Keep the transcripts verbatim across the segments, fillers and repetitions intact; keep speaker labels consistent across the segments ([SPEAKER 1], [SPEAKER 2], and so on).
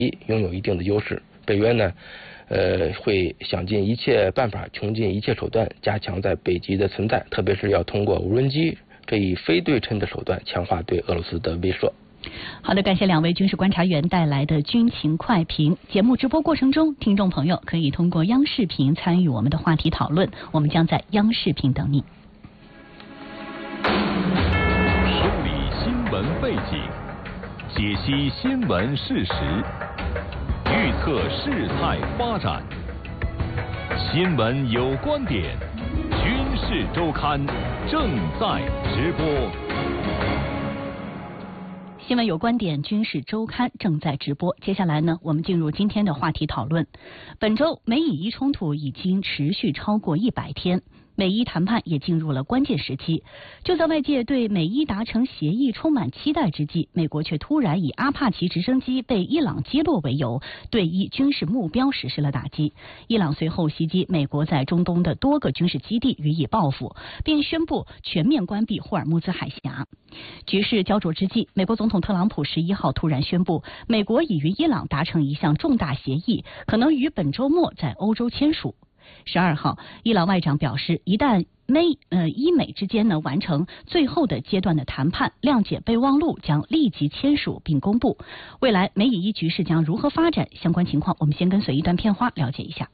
[SPEAKER 1] 拥有一定的优势。北约呢，呃，会想尽一切办法，穷尽一切手段，加强在北极的存在，特别是要通过无人机这一非对称的手段，强化对俄罗斯的威慑。
[SPEAKER 2] 好的，感谢两位军事观察员带来的军情快评。节目直播过程中，听众朋友可以通过央视频参与我们的话题讨论，我们将在央视频等你。
[SPEAKER 3] 梳理新闻背景，解析新闻事实，预测事态发展。新闻有观点，军事周刊正在直播。
[SPEAKER 2] 新闻有观点，军事周刊正在直播。接下来呢，我们进入今天的话题讨论。本周美以伊冲突已经持续超过一百天。美伊谈判也进入了关键时期，就在外界对美伊达成协议充满期待之际，美国却突然以阿帕奇直升机被伊朗击落为由，对伊军事目标实施了打击。伊朗随后袭击美国在中东的多个军事基地予以报复，并宣布全面关闭霍尔木兹海峡。局势焦灼之际，美国总统特朗普十一号突然宣布，美国已与伊朗达成一项重大协议，可能于本周末在欧洲签署。十二号，伊朗外长表示，一旦美呃伊美之间呢完成最后的阶段的谈判，谅解备忘录将立即签署并公布。未来美以伊局势将如何发展？相关情况，我们先跟随一段片花了解一下。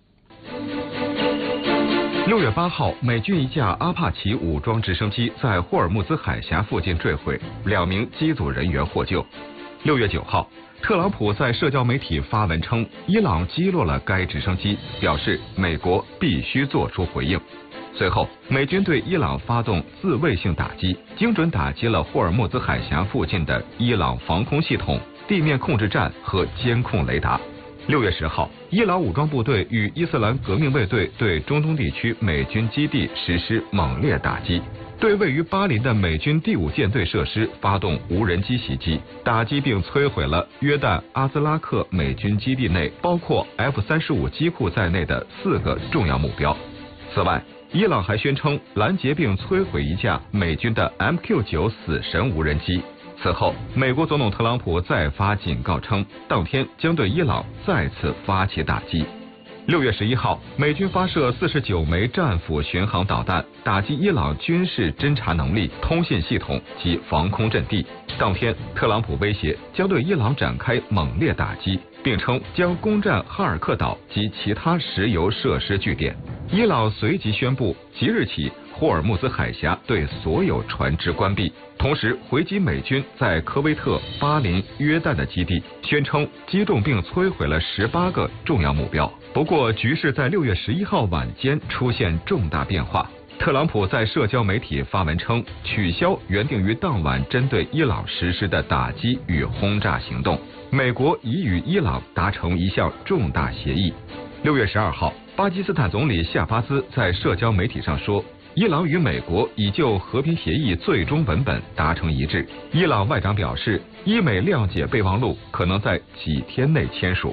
[SPEAKER 4] 六月八号，美军一架阿帕奇武装直升机在霍尔木兹海峡附近坠毁，两名机组人员获救。六月九号。特朗普在社交媒体发文称，伊朗击落了该直升机，表示美国必须做出回应。随后，美军对伊朗发动自卫性打击，精准打击了霍尔木兹海峡附近的伊朗防空系统、地面控制站和监控雷达。六月十号，伊朗武装部队与伊斯兰革命卫队对中东地区美军基地实施猛烈打击。对位于巴林的美军第五舰队设施发动无人机袭击，打击并摧毁了约旦阿兹拉克美军基地内包括 F 三十五 机库在内的四个重要目标。此外，伊朗还宣称拦截并摧毁一架美军的 M Q 九 死神无人机。此后，美国总统特朗普再发警告称，当天将对伊朗再次发起打击。六月十一号，美军发射四十九枚战斧巡航导弹，打击伊朗军事侦察能力、通信系统及防空阵地。当天，特朗普威胁将对伊朗展开猛烈打击，并称将攻占哈尔克岛及其他石油设施据点。伊朗随即宣布，即日起霍尔木兹海峡对所有船只关闭，同时回击美军在科威特、巴林、约旦的基地，宣称击中并摧毁了十八个重要目标。不过，局势在六月十一号晚间出现重大变化。特朗普在社交媒体发文称，取消原定于当晚针对伊朗实施的打击与轰炸行动。美国已与伊朗达成一项重大协议。六月十二号，巴基斯坦总理夏巴兹在社交媒体上说，伊朗与美国已就和平协议最终文本达成一致。伊朗外长表示，伊美谅解备忘录可能在几天内签署。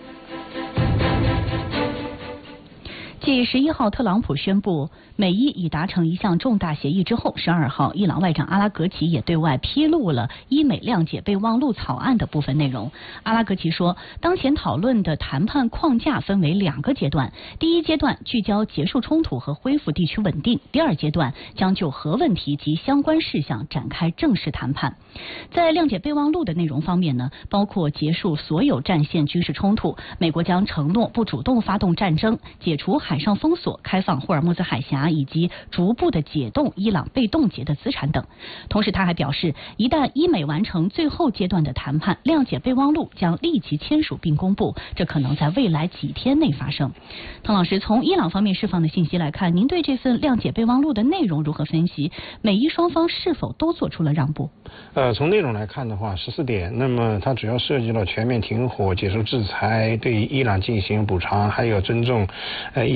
[SPEAKER 2] 继十一号特朗普宣布美伊已达成一项重大协议之后，十二号伊朗外长阿拉格齐也对外披露了伊美谅解备忘录草案的部分内容。阿拉格齐说，当前讨论的谈判框架分为两个阶段，第一阶段聚焦结束冲突和恢复地区稳定，第二阶段将就核问题及相关事项展开正式谈判。在谅解备忘录的内容方面呢，包括结束所有战线军事冲突，美国将承诺不主动发动战争，解除海上封锁，开放霍尔木兹海峡，以及逐步的解冻伊朗被冻结的资产等。同时他还表示，一旦伊美完成最后阶段的谈判，谅解备忘录将立即签署并公布，这可能在未来几天内发生。滕老师，从伊朗方面释放的信息来看，您对这份谅解备忘录的内容如何分析？美伊双方是否都做出了让步？
[SPEAKER 5] 呃，从内容来看的话，十四点，那么它主要涉及了全面停火、解除制裁、对伊朗进行补偿，还有尊重呃伊朗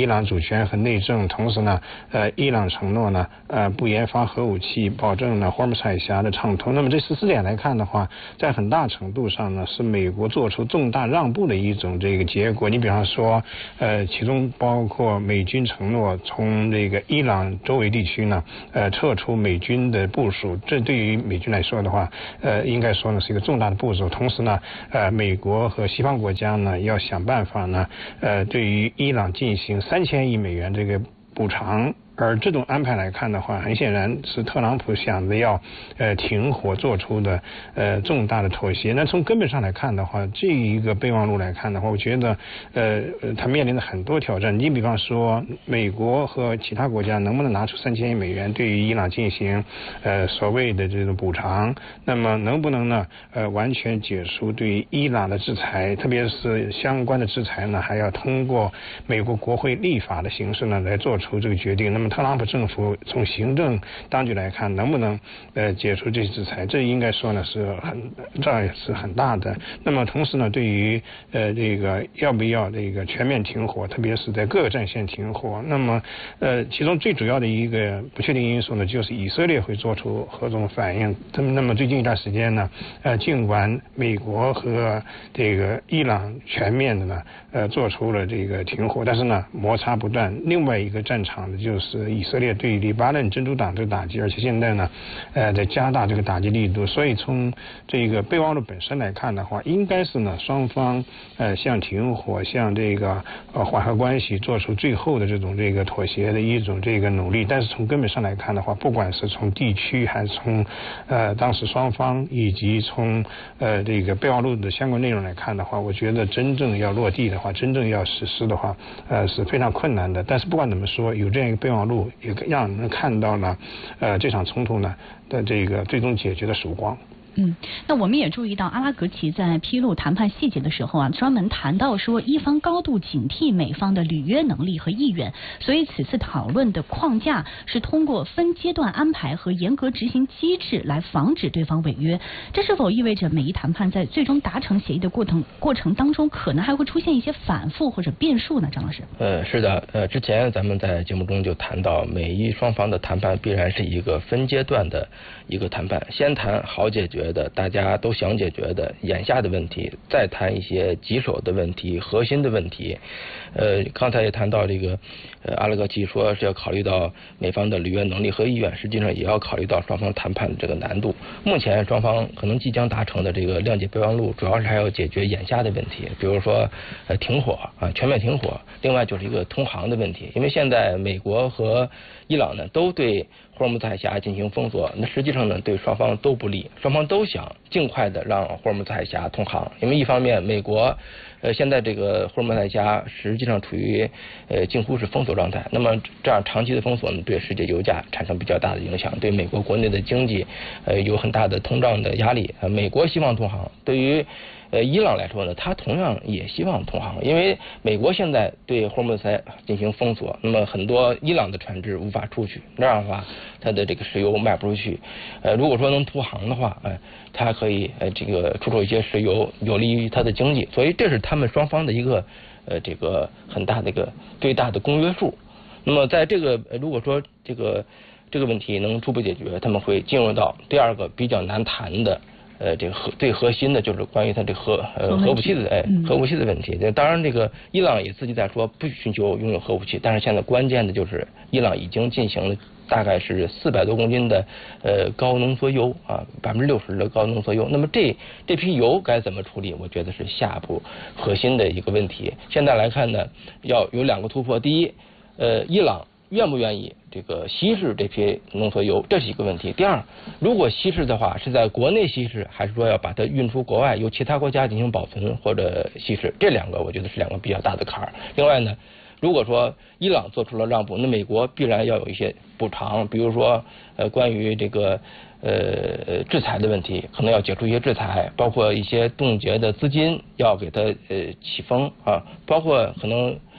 [SPEAKER 5] 朗主权和内政，同时呢，呃，伊朗承诺呢，呃，不研发核武器，保证呢霍尔木兹海峡的畅通。那么这十四点来看的话，在很大程度上呢，是美国做出重大让步的一种这个结果。你比方说，呃，其中包括美军承诺从这个伊朗周围地区呢，呃，撤出美军的部署，这对于美军来说的话，呃，应该说呢是一个重大的步骤。同时呢，呃，美国和西方国家呢要想办法呢，呃，对于伊朗进行三千亿美元这个补偿。而这种安排来看的话，很显然是特朗普想着要呃停火做出的呃重大的妥协。那从根本上来看的话，这一个备忘录来看的话，我觉得呃他面临着很多挑战。你比方说，美国和其他国家能不能拿出三千亿美元对于伊朗进行呃所谓的这种补偿？那么能不能呢呃完全解除对于伊朗的制裁？特别是相关的制裁呢，还要通过美国国会立法的形式呢来做出这个决定。那么特朗普政府从行政当局来看，能不能呃解除这些制裁？这应该说呢是很，这也是很大的。那么同时呢，对于呃这个要不要这个全面停火，特别是在各个战线停火，那么呃其中最主要的一个不确定因素呢，就是以色列会做出何种反应。那么那么最近一段时间呢，呃尽管美国和这个伊朗全面的呢呃做出了这个停火，但是呢摩擦不断。另外一个战场的就是以色列对黎巴嫩真主党这个打击，而且现在呢，呃，在加大这个打击力度。所以从这个备忘录本身来看的话，应该是呢双方呃向停火、向这个呃缓和关系做出最后的这种这个妥协的一种这个努力。但是从根本上来看的话，不管是从地区还是从呃当时双方以及从呃这个备忘录的相关内容来看的话，我觉得真正要落地的话，真正要实施的话，呃是非常困难的。但是不管怎么说，有这样一个备忘录，也让人看到了，呃，这场冲突呢的这个最终解决的曙光。
[SPEAKER 2] 嗯，那我们也注意到阿拉格齐在披露谈判细节的时候啊，专门谈到说伊方高度警惕美方的履约能力和意愿，所以此次讨论的框架是通过分阶段安排和严格执行机制来防止对方违约。这是否意味着美伊谈判在最终达成协议的过程过程当中，可能还会出现一些反复或者变数呢？张老师？
[SPEAKER 1] 呃，是的，呃，之前咱们在节目中就谈到，美伊双方的谈判必然是一个分阶段的一个谈判，先谈好解决的大家都想解决的眼下的问题，再谈一些棘手的问题、核心的问题。呃，刚才也谈到这个，呃，阿拉格齐说是要考虑到美方的履约能力和意愿，实际上也要考虑到双方谈判的这个难度。目前双方可能即将达成的这个谅解备忘录，主要是还要解决眼下的问题，比如说呃停火啊，全面停火。另外就是一个通航的问题，因为现在美国和伊朗呢都对霍尔木兹海峡进行封锁，那实际上呢对双方都不利，双方都想尽快的让霍尔木兹海峡通航。因为一方面美国呃现在这个霍尔木兹海峡实际上处于呃近乎是封锁状态，那么这样长期的封锁呢对世界油价产生比较大的影响，对美国国内的经济呃有很大的通胀的压力。呃美国希望通航，对于呃，伊朗来说呢，他同样也希望通航，因为美国现在对霍尔木兹海进行封锁，那么很多伊朗的船只无法出去，那样的话，它的这个石油卖不出去。呃，如果说能通航的话，呃，它可以呃这个出售一些石油，有利于它的经济，所以这是他们双方的一个呃这个很大的一个最大的公约数。那么在这个如果说这个这个问题能初步解决，他们会进入到第二个比较难谈的。呃，这个核最核心的就是关于它这核呃核武器的哎核武器的问题。当然，这个伊朗也自己在说不寻求拥有核武器，但是现在关键的就是伊朗已经进行了大概是四百多公斤的呃高浓缩铀啊，百分之六十的高浓缩铀。那么这这批油该怎么处理？我觉得是下一步核心的一个问题。现在来看呢，要有两个突破。第一，呃，伊朗愿不愿意这个稀释这批浓缩铀，这是一个问题。第二，如果稀释的话，是在国内稀释，还是说要把它运出国外，由其他国家进行保存或者稀释？这两个我觉得是两个比较大的坎儿。另外呢，如果说伊朗做出了让步，那美国必然要有一些补偿，比如说呃关于这个呃制裁的问题，可能要解除一些制裁，包括一些冻结的资金要给它呃起封啊，包括可能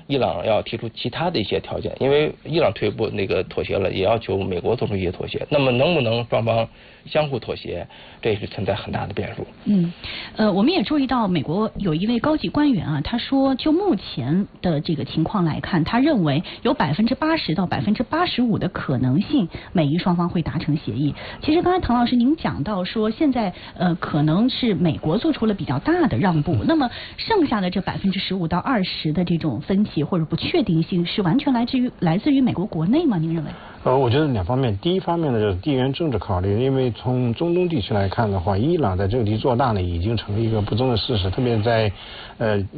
[SPEAKER 1] 伊朗要提出其他的一些条件，因为伊朗退一步那个妥协了，也要求美国做出一些妥协。那么能不能双方相互妥协，这是存在很大的变数。
[SPEAKER 2] 嗯，呃，我们也注意到美国有一位高级官员啊，他说就目前的这个情况来看，他认为有百分之八十到百分之八十五的可能性，美伊双方会达成协议。其实刚才唐老师您讲到说，现在呃可能是美国做出了比较大的让步，那么剩下的这百分之十五到二十的这种分歧或者不确定性，是完全来自于来自于美国国内吗？您认为？
[SPEAKER 5] 呃，我觉得两方面，第一方面呢就是地缘政治考虑，因为从中东地区来看的话，伊朗在这个地做大呢已经成了一个不争的事实，特别在呃